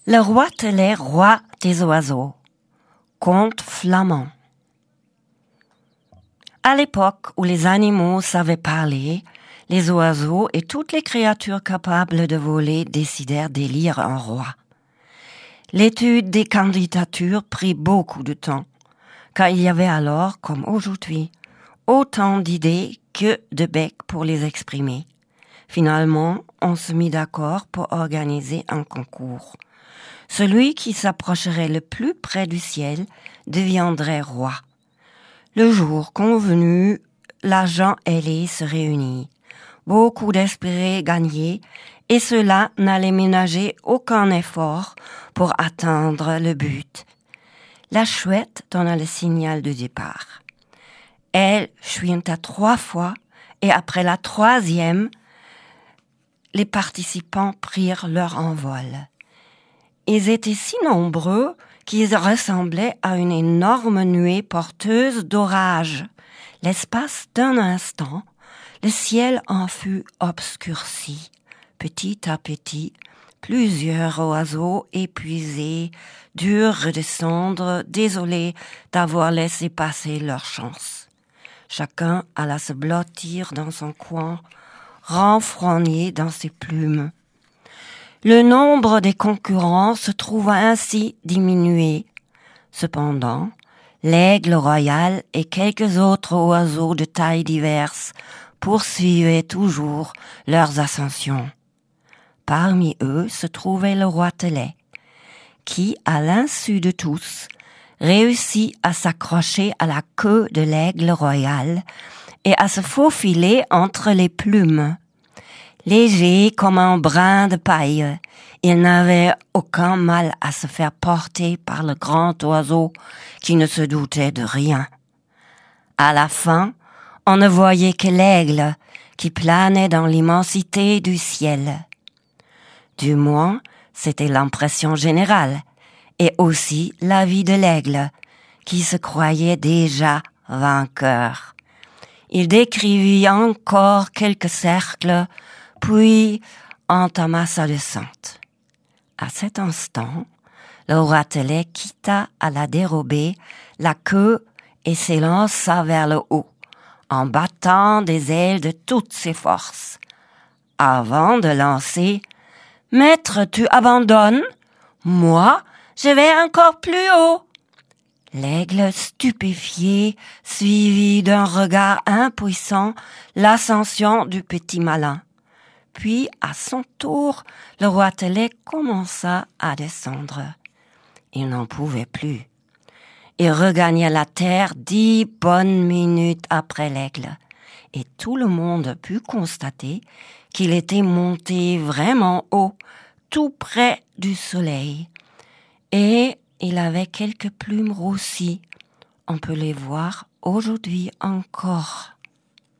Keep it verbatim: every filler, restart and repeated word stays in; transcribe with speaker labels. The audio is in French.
Speaker 1: Le roi Telet, roi des oiseaux. Conte flamand. À l'époque où les animaux savaient parler, les oiseaux et toutes les créatures capables de voler décidèrent d'élire un roi. L'étude des candidatures prit beaucoup de temps, car il y avait alors, comme aujourd'hui, autant d'idées que de becs pour les exprimer. Finalement, on se mit d'accord pour organiser un concours. Celui qui s'approcherait le plus près du ciel deviendrait roi. Le jour convenu, la gent ailée se réunit. Beaucoup d'espérer gagner, et cela n'allait ménager aucun effort pour atteindre le but. La chouette donna le signal de départ. Elle chuinta trois fois, et après la troisième, les participants prirent leur envol. Ils étaient si nombreux qu'ils ressemblaient à une énorme nuée porteuse d'orage. L'espace d'un instant, le ciel en fut obscurci. Petit à petit, plusieurs oiseaux épuisés durent redescendre, désolés d'avoir laissé passer leur chance. Chacun alla se blottir dans son coin, renfrogné dans ses plumes. Le nombre des concurrents se trouva ainsi diminué. Cependant, l'aigle royal et quelques autres oiseaux de tailles diverses poursuivaient toujours leurs ascensions. Parmi eux se trouvait le roi Telet, qui, à l'insu de tous, réussit à s'accrocher à la queue de l'aigle royal et à se faufiler entre les plumes. Léger comme un brin de paille, il n'avait aucun mal à se faire porter par le grand oiseau qui ne se doutait de rien. À la fin, on ne voyait que l'aigle qui planait dans l'immensité du ciel. Du moins, c'était l'impression générale, et aussi l'avis de l'aigle, qui se croyait déjà vainqueur. Il décrivit encore quelques cercles, puis entama sa descente. À cet instant, le roi Telet quitta à la dérobée la queue et s'élança vers le haut, en battant des ailes de toutes ses forces. Avant de lancer, « Maître, tu abandonnes? Moi, je vais encore plus haut !» L'aigle stupéfié suivit d'un regard impuissant l'ascension du petit malin. Puis, à son tour, le roi Telet commença à descendre. Il n'en pouvait plus. Il regagna la terre dix bonnes minutes après l'aigle, et tout le monde put constater qu'il était monté vraiment haut, tout près du soleil. Et il avait quelques plumes roussies. On peut les voir aujourd'hui encore.